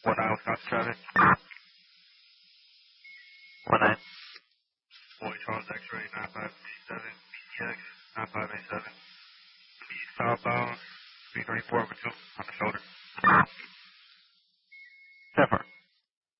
One hour South traffic. 19. Boy Charles X-ray 9587 PTX 9587. Please southbound 334 over 2 on the shoulder. 10-4.